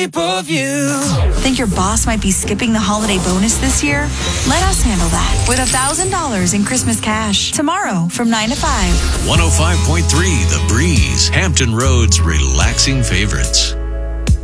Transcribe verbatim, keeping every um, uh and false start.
shape of you. Think your boss might be skipping the holiday bonus this year? Let us handle that with one thousand dollars in Christmas cash tomorrow from nine to five. one oh five point three The Breeze, Hampton Road's relaxing favorites.